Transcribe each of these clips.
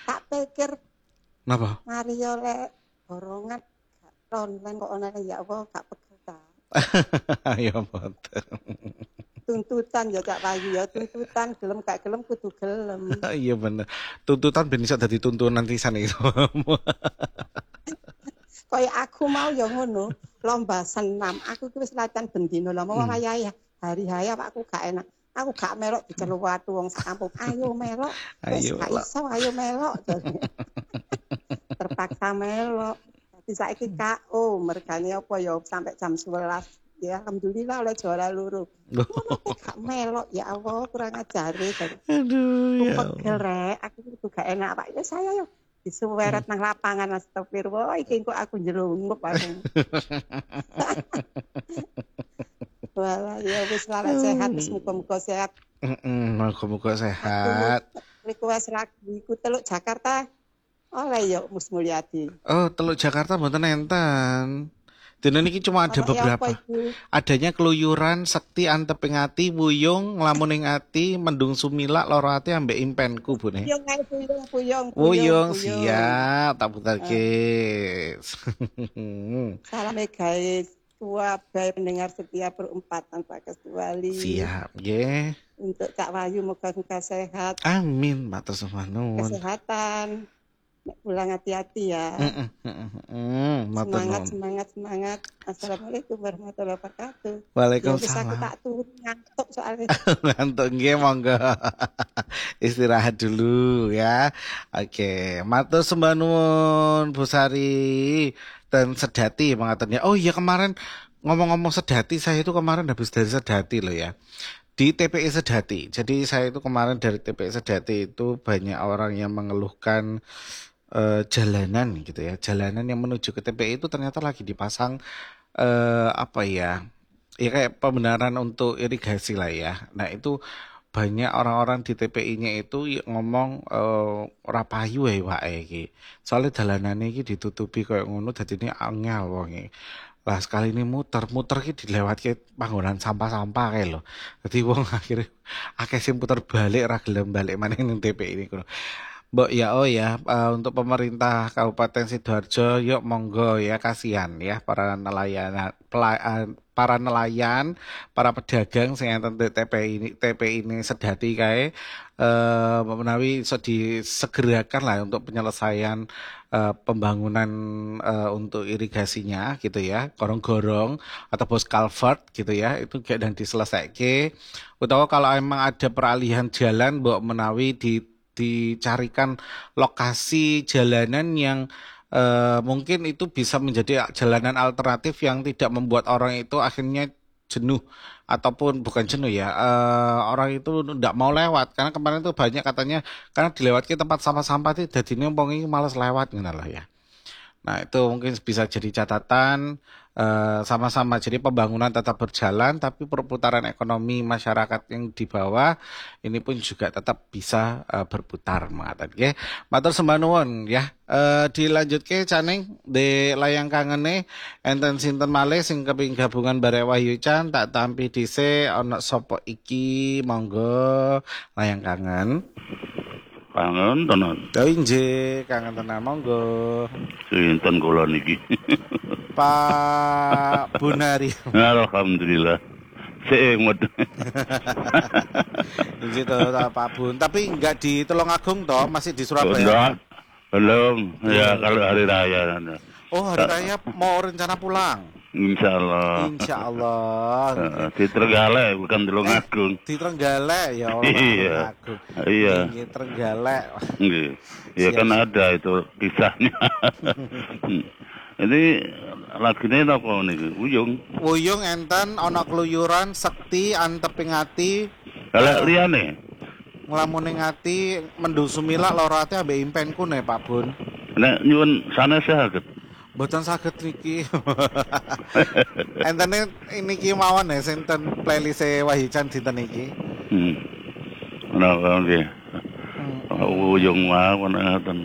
tak pikir Napa? mari oleh borongan online kok online ya Allah gak pegel ta. Ya mboten. Tuntutan ya Cak Wayu ya tuntutan gelem gak gelem kudu gelem. Iya bener. Tuntutan ben iso dadi tuntunan pisan itu. Kaya aku mau ya ngono, lomba senam. Aku ki wis latihan bendino lho, mau wayahe hari haya aku gak enak. Aku gak melok diceluk watu wong sak kampung. Ayo melok, wis Ayo gak lah. iso ayo melok. Terpaksa melok. Jadi saiki KO, mergane apa ya sampai jam 11. Ya alhamdulillah oleh juara loro. Ngono ki gak melok ya Allah kurang ajare. Aduh Aku ya pegel Allah. rek, aku kudu gak enak Pak. Ya saya yo disuweret nang lapangan astagfirullah iki kok aku jerungup aku. Walah ya wis lalek sehat wis muga-muga sehat. Moga-moga Aku sehat. request lagi ku Teluk Jakarta oleh yo Mus Mulyadi. Oh, Teluk Jakarta mboten enten. Dene niki cuma ada Ono ya apa beberapa. iku? Adanya keluyuran, sekti, anteping ati, wuyung, nglamuning ati, mendung sumilak, loro ati ambek impenku bune. Puyung ae Wuyung puyung. siap, tak putarke. Salam guys. Tua baik pendengar setia perempatan Pak Kestuali. Siap, nggih. Untuk Cak Wayu moga-moga sehat, Amin, matur nuwun. kesehatan. Pulang hati-hati ya. Matur Semangat, nuwun. semangat, semangat. Assalamualaikum warahmatullahi wabarakatuh. Ya wis aku Waalaikumsalam. tak turun ngantuk soalnya. Ngantuk nggih monggo. Istirahat dulu ya. Oke, matur sembah nuwun Bu Sari dan Sedati mengaturnya. Oh iya kemarin ngomong-ngomong Sedati, saya itu kemarin habis dari Sedati loh ya. Di TPI Sedati. Jadi saya itu kemarin dari TPI Sedati itu banyak orang yang mengeluhkan jalanan gitu ya. Jalanan yang menuju ke TPI itu ternyata lagi dipasang apa ya? Ya kayak pembenaran untuk irigasi lah ya. Nah itu banyak orang-orang di TPI-nya itu ngomong ora payu wae iki. Soalnya dalanane iki ditutupi koyo ngono dadine angel wonge. Lah sekali ini muter-muter ki dilewatke panggonan sampah-sampah kae lho. Dadi wong akhirnya akeh sing puter balik ra gelem balik maneh ning TPI ini kono. Mbok ya oh ya untuk pemerintah Kabupaten Sidoarjo yuk monggo ya kasihan ya para nelayan para nelayan, para pedagang sing enten TPI ini Sedati kae menawi iso disegerakan lah untuk penyelesaian pembangunan untuk irigasinya gitu ya, gorong-gorong atau bos culvert gitu ya, itu gak dan diselesaikan. Utawa kalau emang ada peralihan jalan mbok menawi dicarikan lokasi jalanan yang mungkin itu bisa menjadi jalanan alternatif yang tidak membuat orang itu akhirnya jenuh ataupun bukan jenuh ya orang itu tidak mau lewat karena kemarin itu banyak katanya karena dilewatkan tempat sampah-sampah itu jadi wong iki males lewat gitu lah ya. Nah, itu mungkin bisa jadi catatan sama-sama. Jadi pembangunan tetap berjalan, tapi perputaran ekonomi masyarakat yang di bawah ini pun juga tetap bisa berputar, mengatakan. Oke, matur sembah nuwun ya. Dilanjutke Caning di layang kangene enten sinten malih sing keping gabungan barek Wahyu Chan tak tampi dhisik ana sapa iki monggo layang kangen. Kangen tenan. Oh injih, kangen tenan monggo. Sinten kula niki. Pak Bunari. Alhamdulillah. Seemut. Injih toh Pak Bun, tapi enggak di Tulungagung toh, masih di Surabaya. Enggak. Belum. Ya kalau hari raya. Oh, hari raya mau rencana pulang. Insya Allah. Insya Allah. Di Trenggalek bukan Tulungagung. Di Trenggalek ya Allah. Iya. Iya. Di Trenggalek. Iya. Ya kan ada itu kisahnya. Ini lagunya apa nih? Uyung. Uyung enten ana keluyuran sekti anteping ati. Kalau liyane Nglamuning ati mendung sumilak loro ati ambek impenku nih Pak Bun. nek nyuwun sanes saged. Mboten saged niki. Entene niki mawon ya sinten playlist Wahyu Chan dinten iki. Nggih. Uyung mawon ngoten.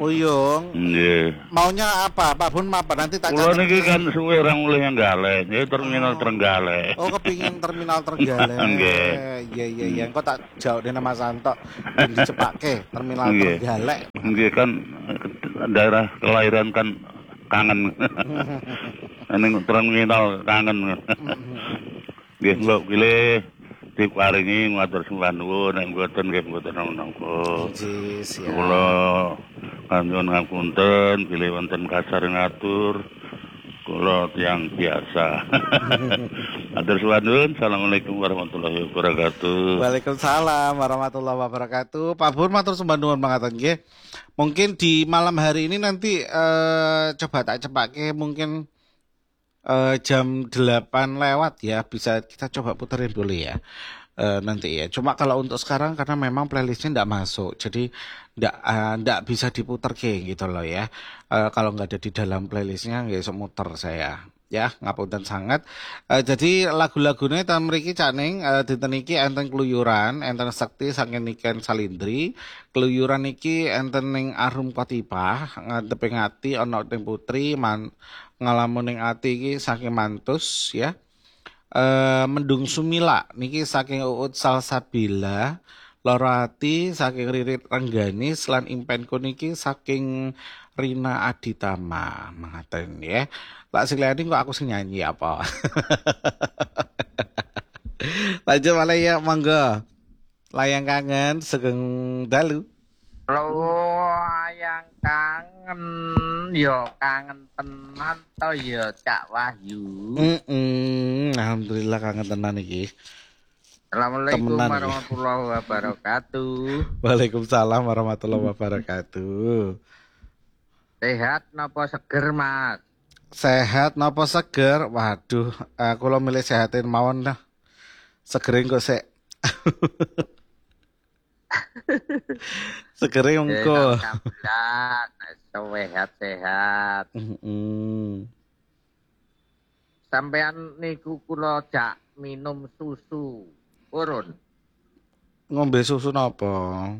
Uyung, Nggih. maunya apa? Pak Bun apa? Nanti tak Kula catat. niki kan suwe ra mulih Trenggalek, nggih terminal Trenggalek. Oh, kepingin terminal Trenggalek. Nggih. Iya iya iya. Engko tak jauh dene Mas Santo ben dicepake terminal Nggih. Trenggalek. Nggih kan daerah kelahiran kan kangen. Ning terminal kangen. Nggih kula pilih diparingi matur nuwun nek mboten nggih mboten menapa. Jis ya. Kula kanjeng ngapunten bilih wonten kasar ngatur kula tiyang biasa. Matur nuwun. Assalamualaikum warahmatullahi wabarakatuh. Waalaikumsalam warahmatullahi wabarakatuh. Pak Bun matur sembah nuwun mangatan nggih. Mungkin di malam hari ini nanti coba tak cepake mungkin jam 8 lewat ya, bisa kita coba puterin boleh ya. Nanti ya. Cuma kalau untuk sekarang karena memang playlistnya ndak masuk, jadi ndak bisa diputer gitu loh ya. Kalau nggak ada di dalam playlistnya nggak bisa muter saya. Ya, ngapunten sangat. Jadi lagu-lagune ta mriki Caning dinten iki enten kluyuran, enten sekti saking Niken Salindri. Kluyuran iki enten ning Arum Kotipah, ngadeping ati ana ning Putri, ngalamun ning ati iki saking Mantus ya. Mendung Sumila niki saking Uut Salsabila, Loro Ati saking Ririt Rengganis lan impenku niki saking Rina Aditama mangaten ya. Lak sing liyane kok aku sing nyanyi apa. Lanjut malah ya monggo. Layang kangen sugeng dalu. Layang kangen yo kangen tenan to yo Cak Wahyu. Alhamdulillah kangen tenan iki. Assalamualaikum Temenan, warahmatullahi wabarakatuh. Waalaikumsalam warahmatullahi wabarakatuh. Sehat napa seger, Mas? Sehat napa seger? Waduh, aku lo milih sehatin mawon dah. Segerin kok sik. Segerin engko. Sehat-sehat. Sampean niku kula jak minum susu. Purun. Ngombe susu napa?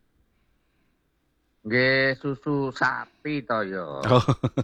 Nggih susu sapi to yo. Oh.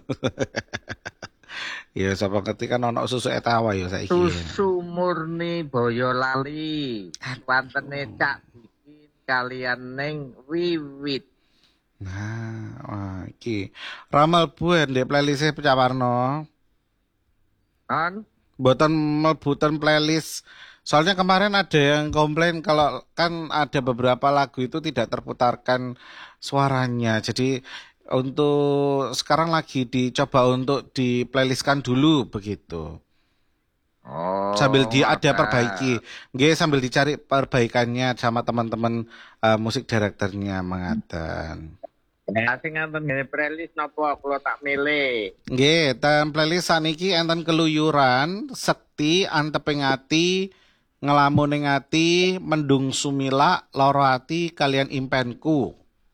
Ya sapa ngerti kan ana susu etawa ya saiki. Susu murni Boyolali. Wantene Cak Bikin kalian ning Wiwit. Nah, wah, iki ramal buen di playlist Cak Warno. On? Mboten mlebutan playlist. Soalnya kemarin ada yang komplain kalau kan ada beberapa lagu itu tidak terputarkan suaranya. Jadi untuk sekarang lagi dicoba untuk di playlistkan dulu begitu. Oh. Sambil ada maka. perbaiki. Nggih sambil dicari perbaikannya sama teman-teman musik direkturnya mangaten. Ya sing enten ngene playlist napa kula tak milih. Nggih, ten playlist saniki enten keluyuran, sekti, anteping ati, ngelamuning ati, mendung sumila, loro ati kalian impenku.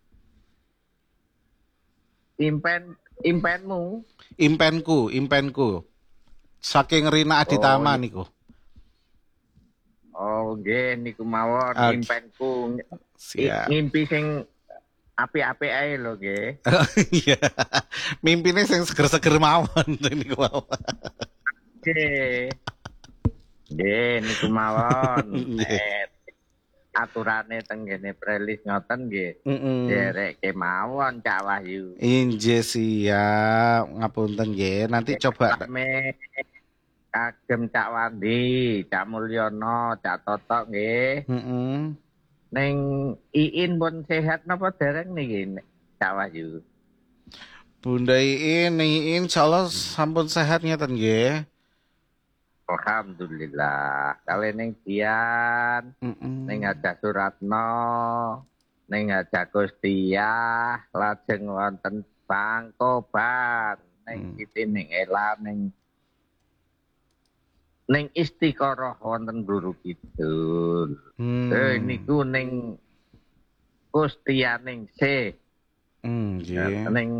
Impenmu? Impenku. Saking Rina Aditama niku. Oh, nggih niku mawon impenku. Siap. Ngimpi sing apik-apik ae lho nggih. Iya. Mimpine sing seger-seger mawon niku mawon. Nggih niku mawon. Aturane teng ngene playlist ngoten nggih. Derek kemawon Cak Wahyu. Inje siap, ngapunten nggih. Nanti coba kagem Cak Wandi, Cak Mulyono, Cak Toto nggih. Ning Iin pun sehat napa dereng niki Cak Wahyu? Bunda Iin insyaallah sampun sehat ngeten nggih. Alhamdulillah. Kali ning Dian, ning Haja Suratno, ning Haja Gustiah, lajeng wonten Bangkoban, ning Siti ning Ela ning Istiqoroh wonten Guru Kidul. Niku ning Kustianing C. Nggih. Ning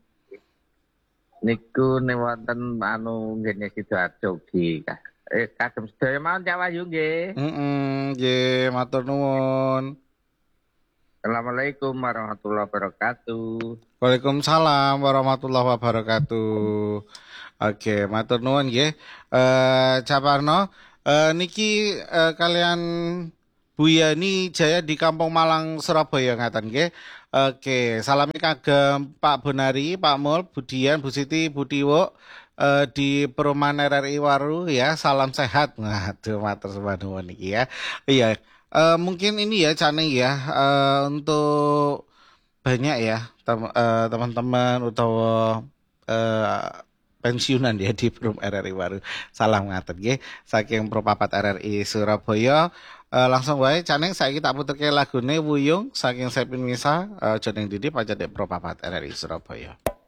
niku wonten anu ngene Sidoarjo nggih. Kagem sedaya mawon Cak Wahyu nggih. Nggih, matur nuwun. Assalamualaikum warahmatullahi wabarakatuh. Waalaikumsalam warahmatullahi wabarakatuh. Oke, matur nuwun nggih. Caparno, niki kalian Bu Yani Jaya di Kampung Malang Surabaya ngaten nggih. Oke, salami kagem Pak Bonari, Pak Mul, Bu Dian, Bu Siti, Bu Tiwo di Perumahan RRI Waru ya. Salam sehat. Waduh, matur sembah nuwun niki ya. Iya, mungkin ini ya Cane ya untuk banyak ya teman-teman utawa pensiunan ya di Perum RRI Waru. Salam ngaten nggih saking Propapat RRI Surabaya. Langsung wae Caneng saiki tak puterke lagune Wuyung saking Sepin Misa Joneng Didi Pajadek Propapat RRI Surabaya.